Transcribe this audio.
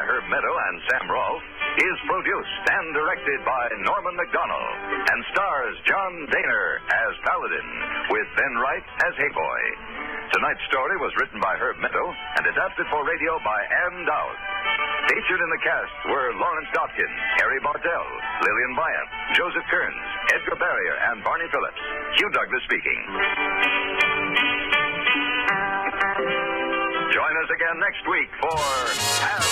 Herb Meadow and Sam Rolfe, is produced and directed by Norman McDonald and stars John Daner as Paladin with Ben Wright as Hayboy. Tonight's story was written by Herb Meadow and adapted for radio by Ann Dowd. Featured in the cast were Lawrence Dobkin, Harry Bartell, Lillian Bryant, Joseph Kearns, Edgar Barrier, and Barney Phillips. Hugh Douglas speaking. Join us again next week for